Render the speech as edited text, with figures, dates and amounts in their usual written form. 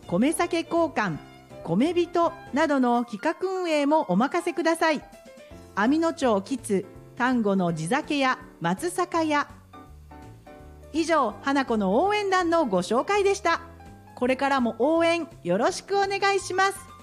米酒交換、米人などの企画運営もお任せください。網野町キツ丹後の地酒屋松坂屋。以上、花子の応援団のご紹介でした。これからも応援よろしくお願いします。